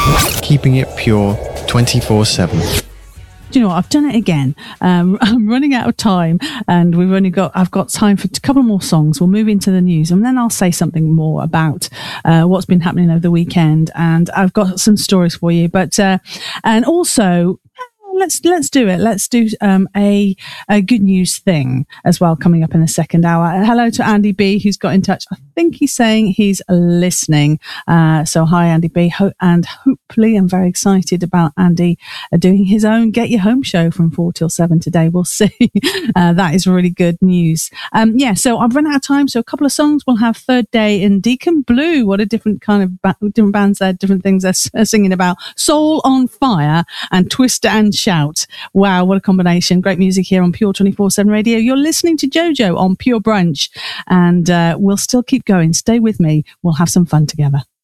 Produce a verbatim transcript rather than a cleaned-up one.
Keeping it pure twenty-four seven. Do you know what? I've done it again. Um, I'm running out of time, and we've only got. I've got time for a couple more songs. We'll move into the news, and then I'll say something more about uh, what's been happening over the weekend. And I've got some stories for you, but uh, and also. Let's let's do it. Let's do um, a a good news thing as well coming up in the second hour. Hello to Andy B, who's got in touch. I think he's saying he's listening. Uh, so hi, Andy B, Ho- and hopefully I'm very excited about Andy uh, doing his own Get Your Home show from four till seven today. We'll see. uh, that is really good news. Um, yeah. So I've run out of time. So a couple of songs. We'll have Third Day in Deacon Blue. What a different kind of ba- different bands there, different things they're singing about. Soul on Fire and Twist and Shout. Wow, what a combination. Great music here on Pure twenty-four seven Radio. You're listening to JoJo on Pure Brunch, and uh, we'll still keep going. Stay with me. We'll have some fun together.